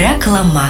Reklama.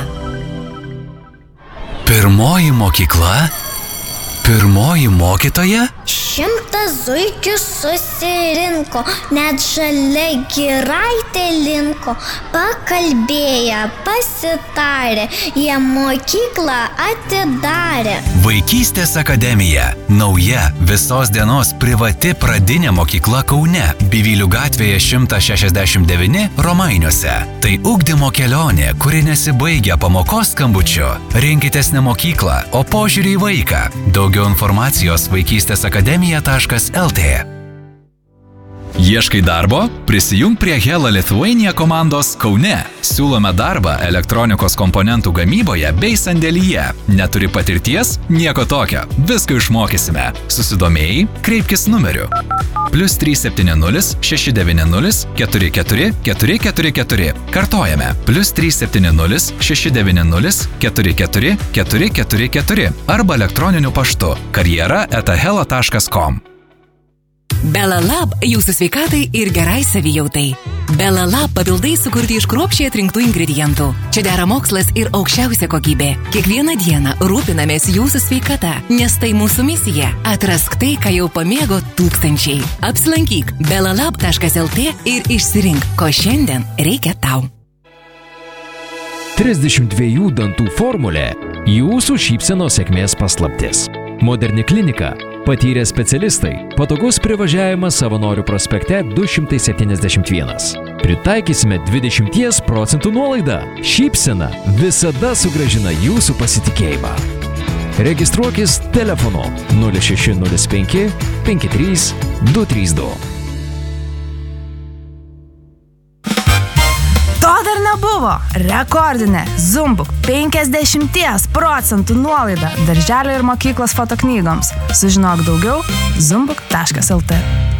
Pirmoji mokykla? Pirmoji mokytoja? 100 zuikių susirinko, net žalia giraitė linko. Pakalbėję, pasitarė, jie mokyklą atidarė. Vaikystės akademija. Nauja visos dienos privati pradinė mokykla Kaune, Bivylių gatvėje 169 Romainiuose. Tai ugdymo kelionė, kuri nesibaigia pamokos skambučiu. Rinkitės ne mokyklą, o požiūrį į vaiką. Daugiau informacijos vaikystėsakademija.lt. Ieškai darbo? Prisijung prie Hella Lithuania komandos Kaune. Siūlome darbą elektronikos komponentų gamyboje bei sandėlyje. Neturi patirties? Nieko tokio. Viską išmokysime. Susidomėjai? Kreipkis numeriu. +370 690 44 444. Kartojame. +370 690 44 444 arba elektroniniu paštu karjera@hella.com. Belalab jūsų sveikatai ir gerai savijautai. Belalab papildai sukurti iš kruopščiai atrinktų ingredientų. Čia dera mokslas ir aukščiausia kokybė. Kiekvieną dieną rūpinamės jūsų sveikata, nes tai mūsų misija. Atrask tai, ką jau pamėgo tūkstančiai. Apsilankyk belalab.lt ir išsirink, ko šiandien reikia tau. 32 dantų formulė – jūsų šypsenos sėkmės paslaptis. Moderni klinika, patyrę specialistai, patogus privažiavimas Savanorių prospekte 271. Pritaikysime 20% nuolaidą. Šypsena visada sugrąžina jūsų pasitikėjimą. Registruokis telefonu 0605 53 232. To dar nebuvo. Rekordinė Zumbuk 50% nuolaida darželio ir mokyklos fotoknygoms. Sužinok daugiau zumbuk.lt.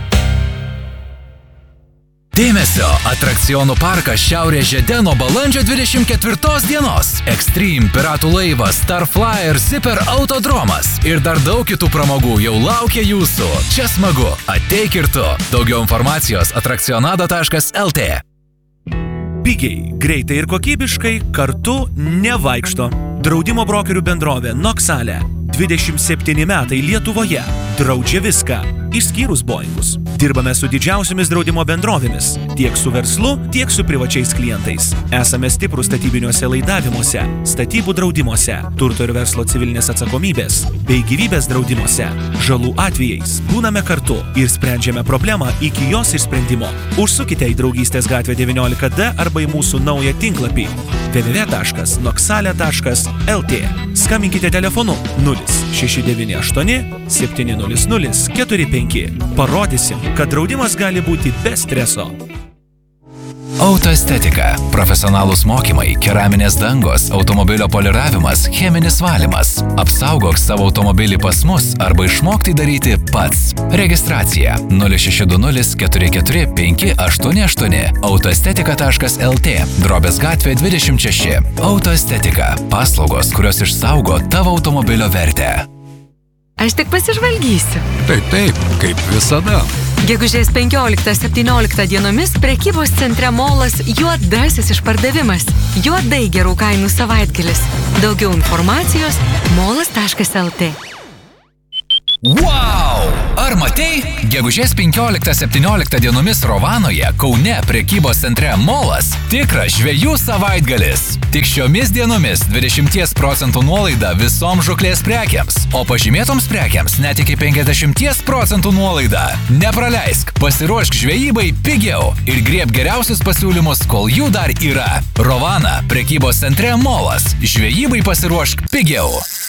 Dėmesio! Atrakcionų parkas Šiaurės Žiede nuo balandžio 24 dienos. Extreme piratų laivas, Starflyer, Zipper autodromas ir dar daug kitų pramogų jau laukia jūsų. Čia smagu. Ateik ir tu. Daugiau informacijos atrakcionado.lt. Pigiai, greitai ir kokybiškai kartu nevaikšto. Draudimo brokerių bendrovė Noxale. 27 metai Lietuvoje. Draudžia viską, išskyrus Boeingus. Dirbame su didžiausiamis draudimo bendrovėmis, tiek su verslu, tiek su privačiais klientais. Esame stiprus statybiniuose laidavimuose, statybų draudimuose, turto ir verslo civilinės atsakomybės bei gyvybės draudimuose. Žalų atvejais būname kartu ir sprendžiame problemą iki jos išsprendimo. Užsukite į Draugystės gatvę 19D arba į mūsų naują tinklapį www.noxale.lt. Skambinkite telefonu 0698 700 45. Parodysim, kad draudimas gali būti be streso. Autoestetika. Profesionalūs mokymai, keraminės dangos, automobilio poliravimas, cheminis valymas. Apsaugok savo automobilį pas mus arba išmok tai daryti pats. Registracija 0620 44 588 autoestetika.lt Drobės gatvė 26. Autoestetika. Paslaugos, kurios išsaugo tavo automobilio vertę. Aš tik pasižvalgysiu. Taip, kaip visada. Gegužės 15-17 dienomis prekybos centre Molas juodasis išpardavimas. Juodai gerų kainų savaitgalis. Daugiau informacijos molas.lt. Wow! Ar matei? Gegužės 15-17 dienomis Rovanoje, Kaune, prekybos centre Molas tikras žvejų savaitgalis. Tik šiomis dienomis 20% nuolaida visoms žuklės prekiams, o pažymėtoms prekiams net iki 50% nuolaida. Nepraleisk, pasiruošk žvejybai pigiau ir grieb geriausius pasiūlymus, kol jų dar yra. Rovana, prekybos centre Molas. Žvejybai pasiruošk pigiau.